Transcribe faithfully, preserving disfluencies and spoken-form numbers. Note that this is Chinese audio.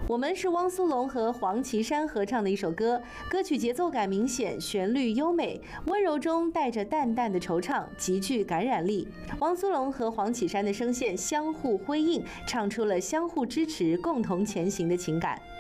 我们是汪苏泷和黄绮珊合唱的一首歌，歌曲节奏感明显，旋律优美，温柔中带着淡淡的惆怅，极具感染力。汪苏泷和黄绮珊的声线相互辉映，唱出了相互支持、共同前行的情感。